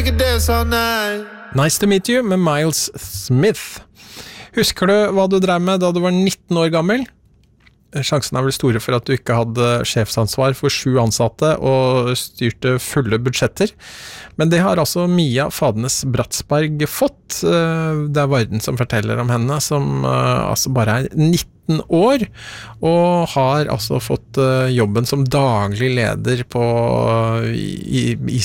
could dance all night. Nice to meet you med Miles Smith. Husker du hva du drev med da du var 19 år gammel? Sjansen vel store for at du ikke hadde sjefsansvar for 7 ansatte og styrte fulle budsjetter. Men det har altså Mia Fadnes Bratsberg fått. Det Varden som forteller om henne, som altså bare 19 år, og har altså fått jobben som daglig leder i